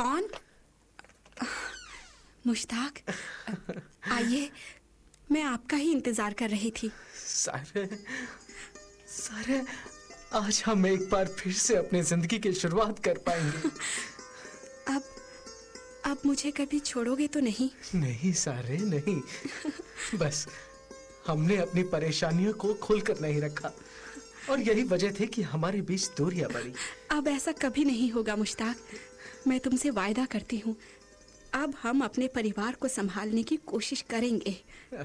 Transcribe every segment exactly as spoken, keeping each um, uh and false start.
कौन? मुश्ताक, आइए, मैं आपका ही इंतजार कर रही थी। सारे, सारे, आज हम एक बार फिर से अपनी जिंदगी की शुरुआत कर पाएंगे। अब अब मुझे कभी छोड़ोगे तो नहीं? नहीं सारे, नहीं। बस हमने अपनी परेशानियों को खुलकर नहीं रखा और यही वजह थी कि हमारे बीच दूरियां बढ़ी। अब ऐसा कभी नहीं होगा मुश्ताक, मैं तुमसे वायदा करती हूँ। अब हम अपने परिवार को संभालने की कोशिश करेंगे।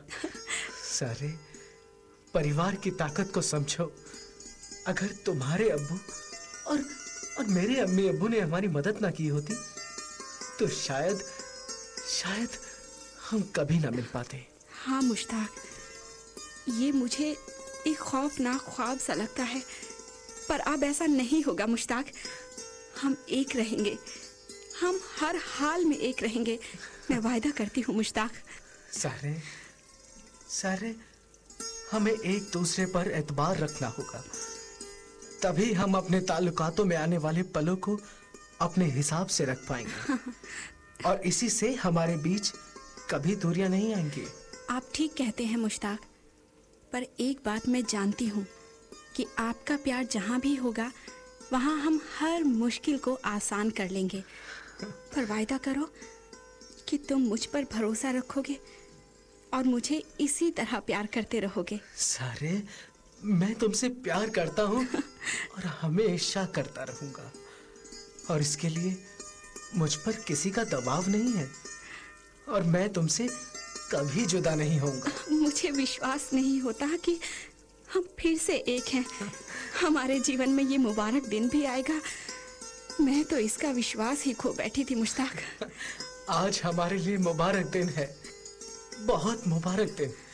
सारे, परिवार की ताकत को समझो। अगर तुम्हारे अब्बू और और मेरे अम्मी अब्बू ने हमारी मदद ना की होती तो शायद शायद हम कभी ना मिल पाते। हाँ मुश्ताक, ये मुझे एक खौफनाक ख्वाब सा लगता है, पर अब ऐसा नहीं होगा मुश्ताक। हम एक रहेंगे, हम हर हाल में एक रहेंगे, मैं वायदा करती हूँ मुश्ताक। सारे, सारे, हमें एक दूसरे पर एतबार रखना होगा, तभी हम अपने ताल्लुकातों में आने वाले पलों को अपने हिसाब से रख पाएंगे और इसी से हमारे बीच कभी दूरियां नहीं आएंगी। आप ठीक कहते हैं मुश्ताक, पर एक बात मैं जानती हूँ कि आपका प्यार जहाँ भी होगा वहाँ हम हर मुश्किल को आसान कर लेंगे। पर वायदा करो कि तुम मुझ पर भरोसा रखोगे और मुझे इसी तरह प्यार करते रहोगे। सारे, मैं तुमसे प्यार करता हूँ और हमेशा करता रहूंगा और इसके लिए मुझ पर किसी का दबाव नहीं है और मैं तुमसे कभी जुदा नहीं होऊंगा। मुझे विश्वास नहीं होता कि हम फिर से एक हैं। हमारे जीवन में ये मुबारक दिन भी आएगा। मैं तो इसका विश्वास ही खो बैठी थी मुश्ताक। आज हमारे लिए मुबारक दिन है, बहुत मुबारक दिन।